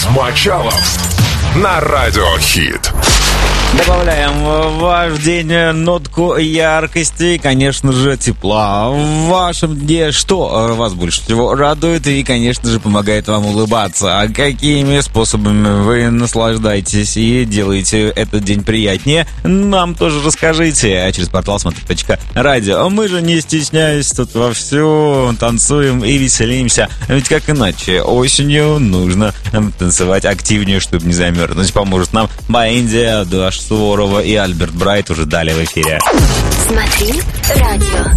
Измочалов на Радио Хит. Добавляем в ваш день нотку яркости и, конечно же, тепла. В вашем дне что вас больше всего радует и, конечно же, помогает вам улыбаться? А какими способами вы наслаждаетесь и делаете этот день приятнее? Нам тоже расскажите через портал смотри.радио. Мы же, не стесняясь, тут вовсю танцуем и веселимся. Ведь как иначе? Осенью нужно танцевать активнее, чтобы не замерзнуть. Поможет нам Баинди, Дуаш Суворова и Альберт Брайт уже далее в эфире. Смотри радио.